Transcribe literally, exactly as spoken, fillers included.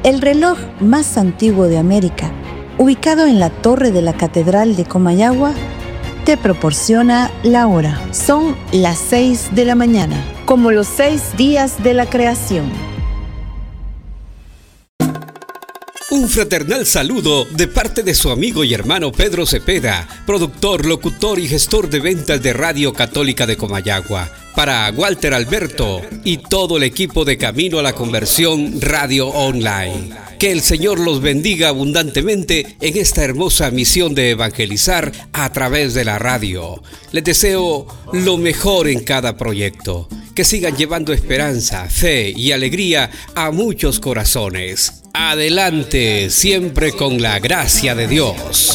El reloj más antiguo de América, ubicado en la torre de la Catedral de Comayagua, te proporciona la hora. Son las seis de la mañana, como los seis días de la creación. Un fraternal saludo de parte de su amigo y hermano Pedro Cepeda, productor, locutor y gestor de ventas de Radio Católica de Comayagua, para Walter Alberto y todo el equipo de Camino a la Conversión Radio Online. Que el Señor los bendiga abundantemente en esta hermosa misión de evangelizar a través de la radio. Les deseo lo mejor en cada proyecto. Que sigan llevando esperanza, fe y alegría a muchos corazones. Adelante, siempre con la gracia de Dios.